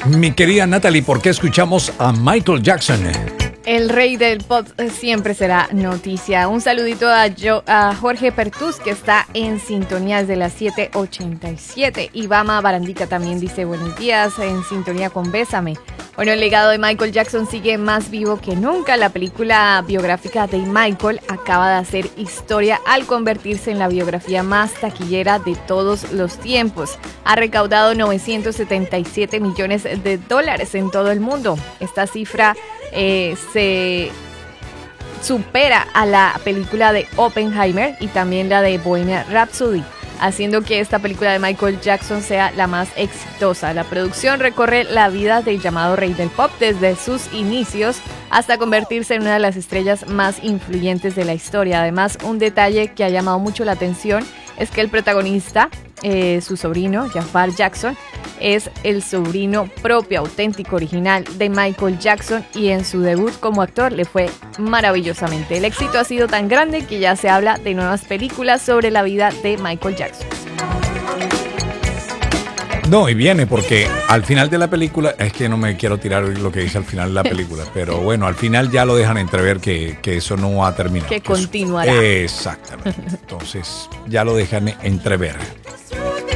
Mi querida Natalie, ¿por qué escuchamos a Michael Jackson? El rey del pop siempre será noticia. Un saludito a Jorge Pertús, que está en sintonía desde las 7:87. Y Bama Barandica también dice buenos días, en sintonía con Bésame. Bueno, el legado de Michael Jackson sigue más vivo que nunca. La película biográfica de Michael acaba de hacer historia al convertirse en la biografía más taquillera de todos los tiempos. Ha recaudado $977 millones en todo el mundo. Esta cifra se supera a la película de Oppenheimer y también la de Bohemian Rhapsody, haciendo que esta película de Michael Jackson sea la más exitosa. La producción recorre la vida del llamado rey del pop desde sus inicios hasta convertirse en una de las estrellas más influyentes de la historia. Además, un detalle que ha llamado mucho la atención es que el protagonista, su sobrino, Jafar Jackson, es el sobrino propio, auténtico, original de Michael Jackson, y en su debut como actor le fue maravillosamente. El éxito ha sido tan grande que ya se habla de nuevas películas sobre la vida de Michael Jackson. No, y viene porque al final de la película, es que no me quiero tirar lo que dice al final de la película, pero bueno, al final ya lo dejan entrever que eso no va a terminar. Que continuará. Exactamente. Entonces ya lo dejan entrever.